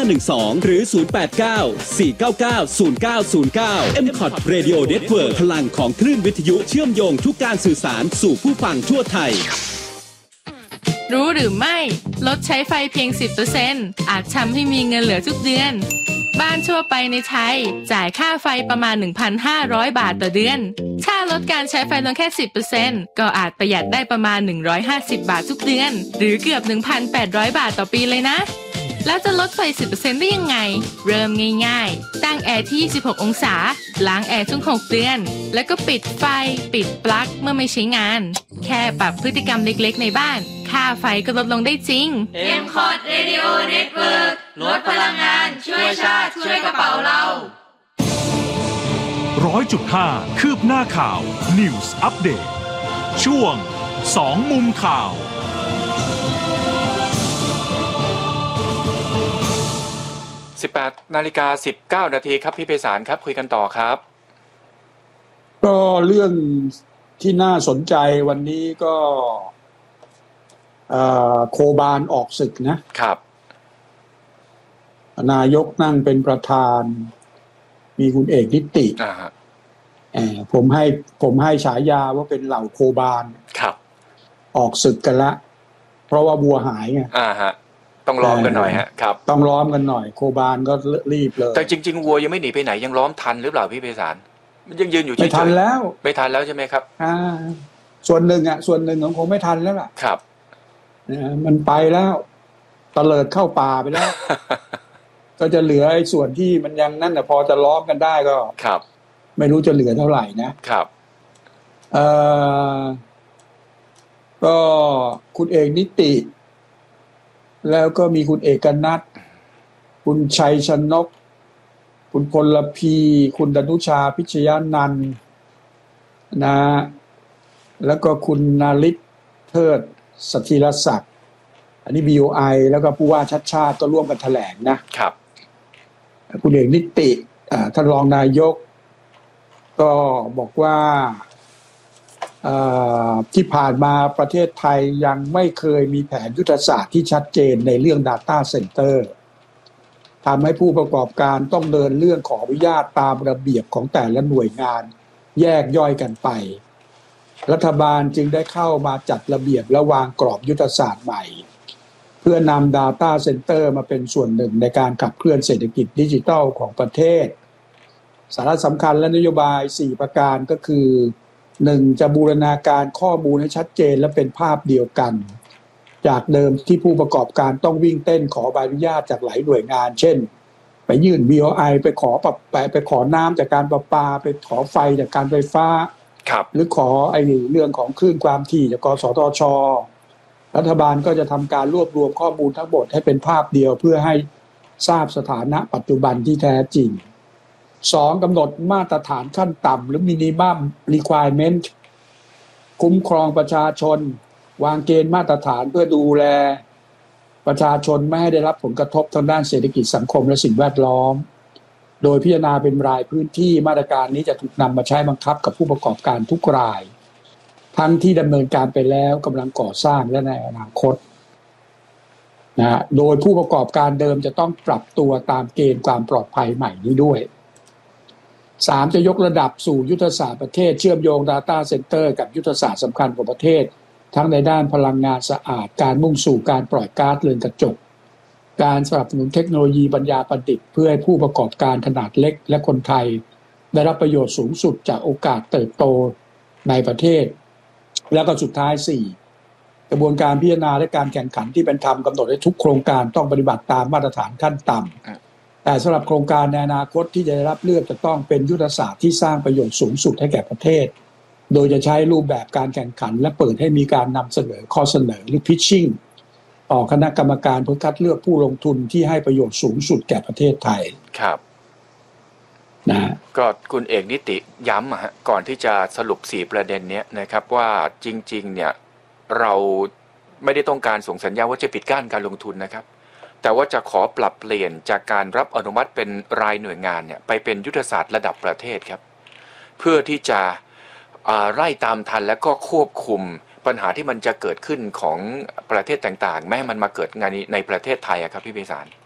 หรือ089 499 0909 MCOT Radio Network พลังของคลื่นวิทยุเชื่อมโยงทุกการสื่อสารสู่ผู้ฟังทั่วไทยรู้หรือไม่ลดใช้ไฟเพียง 10% อาจทำให้มีเงินเหลือทุกเดือนบ้านทั่วไปในไทยจ่ายค่าไฟประมาณ 1,500 บาทต่อเดือนถ้าลดการใช้ไฟลงแค่ 10% ก็อาจประหยัดได้ประมาณ150 บาททุกเดือนหรือเกือบ 1,800 บาทต่อปีเลยนะแล้วจะลดไฟ 10% ได้ยังไงเริ่มง่ายๆตั้งแอร์ที่26องศาล้างแอร์ทุก6เดือนแล้วก็ปิดไฟปิดปลั๊กเมื่อไม่ใช้งานแค่ปรับพฤติกรรมเล็กๆในบ้านค่าไฟก็ลดลงได้จริง MCOT Radio Network ลดพลังงานช่วยชาติช่วยกระเป๋าเรา 100.5 คืบหน้าข่าว News Update ช่วง2มุมข่าว 18:19 นาทีครับพี่ไพศาลครับคุยกันต่อครับก็เรื่องที่น่าสนใจวันนี้ก็โคบานออกศึกนะครับนายกนั่งเป็นประธานมีคุณเอกนิติผมให้ฉายาว่าเป็นเหล่าโคบานครับออกศึกกันละเพราะว่าวัวหายไงต้องล้อมกันหน่อยฮะครับต้องล้อมกันหน่อยโคบานก็รีบเลยแต่จริงๆวัวยังไม่หนีไปไหนยังล้อมทันหรือเปล่าพี่ไพศาลมันยังยืนอยู่เฉยๆไม่ทันแล้วใช่ไหมครับส่วนหนึ่งของคงไม่ทันแล้วล่ะครับมันไปแล้วตะเลิดเข้าป่าไปแล้ว ก็จะเหลือไอ้ส่วนที่มันยังนั่นน่ะพอจะล้อมกันได้ก็ครับไม่รู้จะเหลือเท่าไหร่นะครับก็คุณเอกนิติแล้วก็มีคุณเอกนัทคุณชัยชนกคุณพลพีคุณดนุชาพิชยานันท์นะแล้วก็คุณนาริศเทิดสถิรศักดิ์อันนี้ BOI แล้วก็ผู้ว่าชัดชาติก็ร่วมกันแถลงนะครับคุณเอกนิติท่านรองนายกก็บอกว่าที่ผ่านมาประเทศไทยยังไม่เคยมีแผนยุทธศาสตร์ที่ชัดเจนในเรื่อง Data Center ทำให้ผู้ประกอบการต้องเดินเรื่องขออนุญาตตามระเบียบของแต่ละหน่วยงานแยกย่อยกันไปรัฐบาลจึงได้เข้ามาจัดระเบียบและวางกรอบยุทธศาสตร์ใหม่เพื่อนำ Data Center มาเป็นส่วนหนึ่งในการขับเคลื่อนเศรษฐกิจดิจิทัลของประเทศสาระสำคัญและนโยบาย4ประการก็คือ1จะบูรณาการข้อมูลให้ชัดเจนและเป็นภาพเดียวกันจากเดิมที่ผู้ประกอบการต้องวิ่งเต้นขอใบอนุญาตจากหลายหน่วยงานเช่นไปยื่น BOI ไปขอน้ำจากการประปาไปขอไฟจากการไฟฟ้าหรือขอเรื่องของคลื่นความถี่จากกสทช.รัฐบาลก็จะทำการรวบรวมข้อมูลทั้งหมดให้เป็นภาพเดียวเพื่อให้ทราบสถานะปัจจุบันที่แท้จริง2กำหนดมาตรฐานขั้นต่ำหรือ minimum requirement คุ้มครองประชาชนวางเกณฑ์มาตรฐานเพื่อดูแลประชาชนไม่ให้ได้รับผลกระทบทางด้านเศรษฐกิจสังคมและสิ่งแวดล้อมโดยพิจารณาเป็นรายพื้นที่มาตรการนี้จะถูกนำมาใช้บังคับกับผู้ประกอบการทุกรายทั้งที่ดำเนินการไปแล้วกำลังก่อสร้างและในอนาคตโดยผู้ประกอบการเดิมจะต้องปรับตัวตามเกณฑ์ความปลอดภัยใหม่นี้ด้วย3จะยกระดับสู่ยุทธศาสตร์ประเทศเชื่อมโยง Data Center กับยุทธศาสตร์สำคัญของประเทศทั้งในด้านพลังงานสะอาดการมุ่งสู่การปล่อยก๊าซเรือนกระจกการสนับสนุนเทคโนโลยีปัญญาประดิษฐ์เพื่อให้ผู้ประกอบการขนาดเล็กและคนไทยได้รับประโยชน์สูงสุดจากโอกาสเติบโตในประเทศแล้วก็สุดท้าย4กระบวนการพิจารณาและการแข่งขันที่เป็นธรรมกำหนดให้ทุกโครงการต้องปฏิบัติตามมาตรฐานขั้นต่ำแต่สำหรับโครงการในอนาคตที่จะได้รับเลือกจะต้องเป็นยุทธศาสตร์ที่สร้างประโยชน์สูงสุดให้แก่ประเทศโดยจะใช้รูปแบบการแข่งขันและเปิดให้มีการนำเสนอข้อเสนอหรือ pitching ต่อคณะกรรมการเพื่อคัดเลือกผู้ลงทุนที่ให้ประโยชน์สูงสุดแก่ประเทศไทยครับก็คุณเอกนิติย้ำก่อนที่จะสรุป4ประเด็นนี้นะครับว่าจริงๆเนี่ยเราไม่ได้ต้องการส่งสัญญาณว่าจะปิดกั้นการลงทุนนะครับแต่ว่าจะขอปรับเปลี่ยนจากการรับอนุมัติเป็นรายหน่วยงานเนี่ยไปเป็นยุทธศาสตร์ระดับประเทศครับเพื่อที่จะไล่ตามทันและก็ควบคุมปัญหาที่มันจะเกิดขึ้นของประเทศต่างๆแม้มันมาเกิดงานในประเทศไทยครับพี่ไพศาล